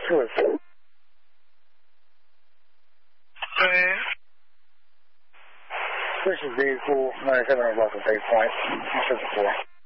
Good. This is vehicle 97 Bay Point, 54.